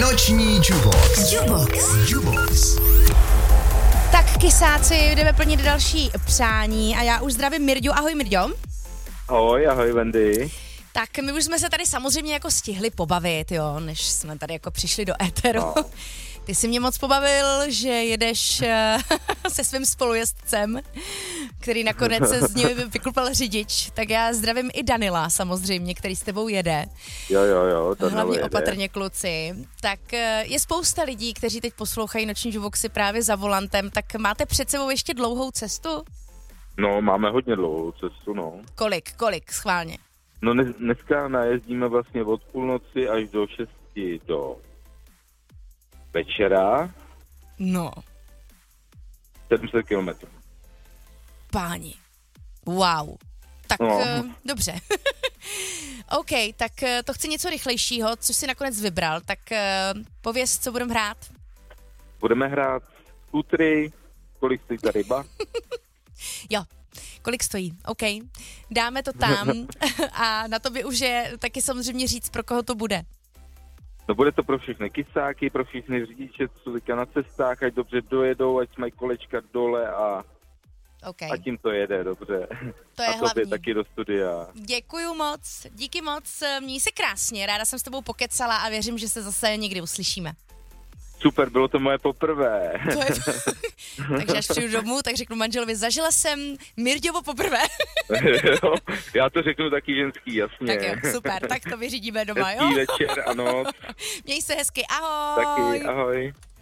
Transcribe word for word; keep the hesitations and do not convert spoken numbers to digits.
Noční Jubox. Jubox. Jubox. Tak kysáci, jdeme plnit další přání a já už zdravím Mirďu. Ahoj Mirďo. Ahoj, ahoj Wendy. Tak my už jsme se tady samozřejmě jako stihli pobavit, jo, než jsme tady jako přišli do éteru. No. Ty jsi mě moc pobavil, že jedeš uh, se svým spolujezdcem, který nakonec se z něj vyklupal řidič. Tak já zdravím i Danila samozřejmě, který s tebou jede. Jo, jo, jo. Hlavně jede. opatrně, kluci. Tak uh, je spousta lidí, kteří teď poslouchají Noční Juboxy právě za volantem. Tak máte před sebou ještě dlouhou cestu? No, máme hodně dlouhou cestu, no. Kolik, kolik, schválně? No dnes, dneska najezdíme vlastně od půlnoci až do šesti do večera. No. sedm set kilometrů. Páni. Wow. Tak No. uh, dobře. OK, tak uh, to chci něco rychlejšího, co jsi nakonec vybral. Tak uh, pověz, co budeme hrát. Budeme hrát skútry, kolik stojí ta ryba. Jo. Kolik stojí? OK. Dáme to tam a na tobě už je taky samozřejmě říct, pro koho to bude. No bude to pro všechny kysáky, pro všechny řidiče, co teďka na cestách, ať dobře dojedou, ať mají kolečka dole a, okay. a tím to jede, dobře. To je a hlavní. tobě taky do studia. Děkuju moc, díky moc, měj se krásně, ráda jsem s tebou pokecala a věřím, že se zase někdy uslyšíme. Super, bylo to moje poprvé. To je to. Takže až přijdu domů, tak řeknu manželovi, zažila jsem Mirďovo poprvé. Jo, já to řeknu taky ženský, jasně. Tak jo, super, tak to vyřídíme doma, hezký jo? večer a noc. Měj se hezky, ahoj. Taky, ahoj.